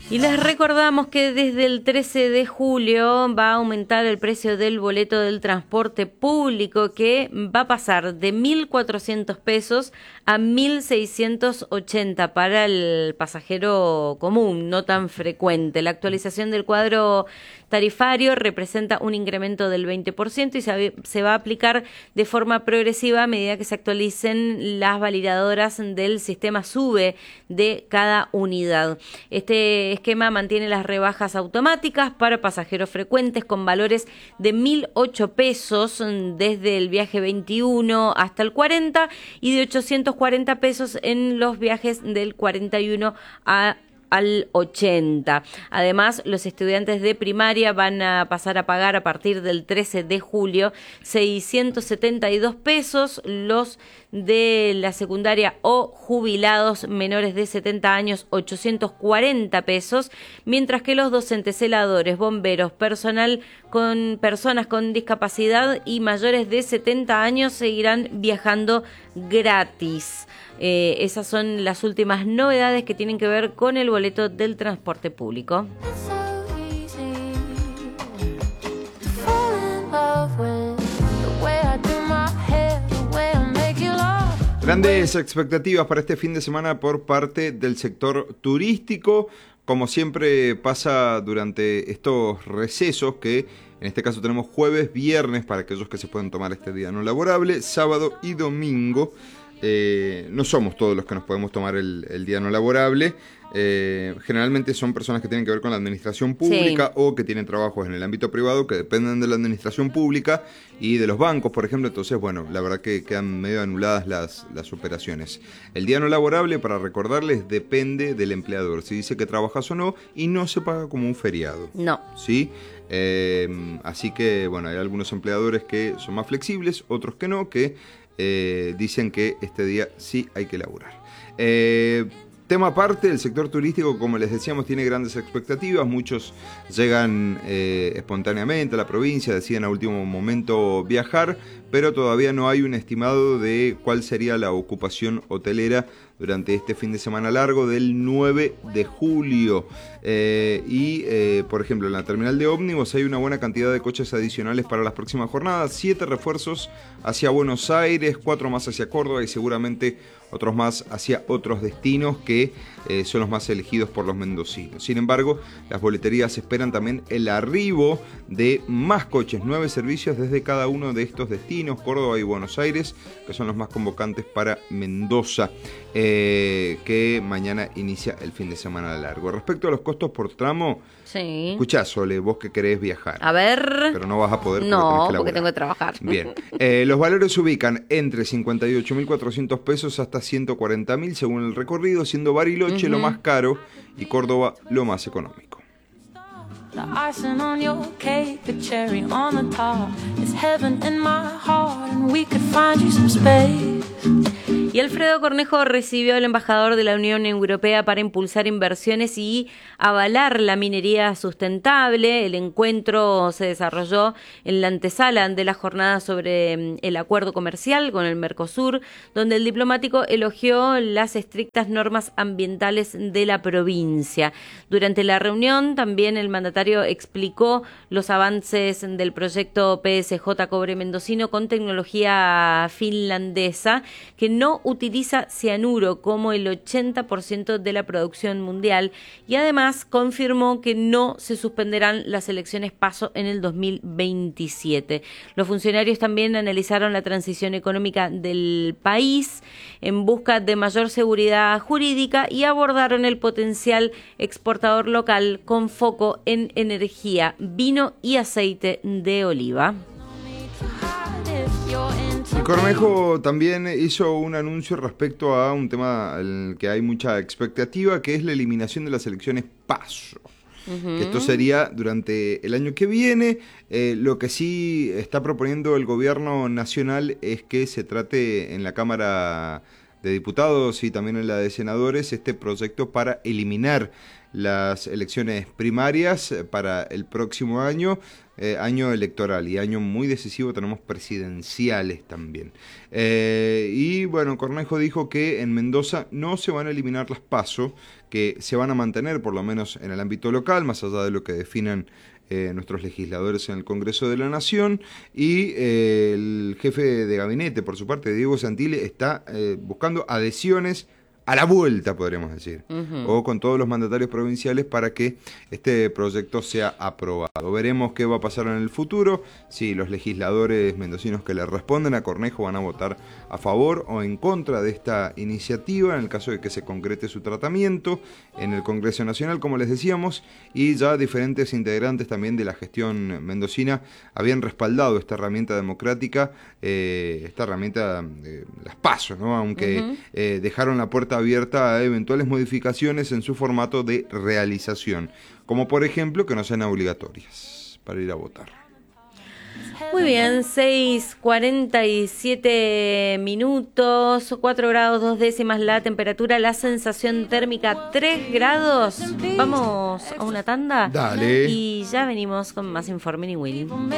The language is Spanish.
Y les recordamos que desde el 13 de julio va a aumentar el precio del boleto del transporte público, que va a pasar de 1.400 pesos a 1.680 para el pasajero común, no tan frecuente. La actualización del cuadro tarifario representa un incremento del 20% y se va a aplicar de forma progresiva a medida que se actualicen las validadoras del sistema SUBE de cada unidad. Este esquema mantiene las rebajas automáticas para pasajeros frecuentes con valores de 1.008 pesos desde el viaje 21 hasta el 40 y de 840 pesos en los viajes del 41 al 80. Además, los estudiantes de primaria van a pasar a pagar a partir del 13 de julio 672 pesos, los de la secundaria o jubilados menores de 70 años 840 pesos, mientras que los docentes, celadores, bomberos, personas con discapacidad y mayores de 70 años seguirán viajando gratis. Esas son las últimas novedades que tienen que ver con el boleto del transporte público. Grandes expectativas para este fin de semana por parte del sector turístico, como siempre pasa durante estos recesos, que en este caso tenemos jueves, viernes para aquellos que se pueden tomar este día no laborable, sábado y domingo. No somos todos los que nos podemos tomar el día no laborable. Generalmente son personas que tienen que ver con la administración pública, sí, o que tienen trabajos en el ámbito privado que dependen de la administración pública y de los bancos, por ejemplo. Entonces, bueno, la verdad que quedan medio anuladas las operaciones. El día no laborable, para recordarles, depende del empleador, si dice que trabajas o no, y no se paga como un feriado. No. ¿Sí? Así que, bueno, hay algunos empleadores que son más flexibles, otros que no, que dicen que este día sí hay que laburar. Tema aparte, el sector turístico, como les decíamos, tiene grandes expectativas. Muchos llegan espontáneamente a la provincia, deciden a último momento viajar, pero todavía no hay un estimado de cuál sería la ocupación hotelera durante este fin de semana largo del 9 de julio. Por ejemplo, en la terminal de ómnibus hay una buena cantidad de coches adicionales para las próximas jornadas, 7 refuerzos hacia Buenos Aires, 4 más hacia Córdoba y seguramente otros más hacia otros destinos que son los más elegidos por los mendocinos. Sin embargo, las boleterías esperan también el arribo de más coches, 9 servicios desde cada uno de estos destinos, Córdoba y Buenos Aires, que son los más convocantes para Mendoza, que mañana inicia el fin de semana largo. Respecto a los costos por tramo, sí. Escuchá, Sole, vos que querés viajar. A ver. Pero no vas a poder. No, porque tengo que trabajar. Bien. Los valores se ubican entre 58.400 pesos hasta 140.000 según el recorrido, siendo Bariloche lo más caro y Córdoba lo más económico. The icing on your cake, the cherry on the top, it's heaven in my heart and we could find you some space. Y Alfredo Cornejo recibió al embajador de la Unión Europea para impulsar inversiones y avalar la minería sustentable. El encuentro se desarrolló en la antesala de la jornada sobre el acuerdo comercial con el Mercosur, donde el diplomático elogió las estrictas normas ambientales de la provincia. Durante la reunión, también el mandatario explicó los avances del proyecto PSJ Cobre Mendocino con tecnología finlandesa que no utiliza cianuro como el 80% de la producción mundial, y además confirmó que no se suspenderán las elecciones PASO en el 2027. Los funcionarios también analizaron la transición económica del país en busca de mayor seguridad jurídica y abordaron el potencial exportador local con foco en energía, vino y aceite de oliva. Y Cornejo también hizo un anuncio respecto a un tema al que hay mucha expectativa, que es la eliminación de las elecciones PASO. Que esto sería durante el año que viene. Lo que sí está proponiendo el gobierno nacional es que se trate en la Cámara de Diputados y también en la de Senadores este proyecto para eliminar las elecciones primarias para el próximo año, año electoral y año muy decisivo, tenemos presidenciales también. Y bueno, Cornejo dijo que en Mendoza no se van a eliminar las PASO, que se van a mantener por lo menos en el ámbito local, más allá de lo que definan nuestros legisladores en el Congreso de la Nación, y el jefe de gabinete, por su parte, Diego Santilli, está buscando adhesiones a la vuelta, podríamos decir, o con todos los mandatarios provinciales para que este proyecto sea aprobado. Veremos qué va a pasar en el futuro, si los legisladores mendocinos que le responden a Cornejo van a votar a favor o en contra de esta iniciativa, en el caso de que se concrete su tratamiento en el Congreso Nacional, como les decíamos, y ya diferentes integrantes también de la gestión mendocina habían respaldado esta herramienta democrática, esta herramienta de las PASO, ¿no? Aunque dejaron la puerta abierta a eventuales modificaciones en su formato de realización, como por ejemplo que no sean obligatorias para ir a votar. Muy bien, 6:47 minutos, 4 grados 2 décimas la temperatura, la sensación térmica 3 grados. Vamos a una tanda. Dale. Y ya venimos con más Informe Will.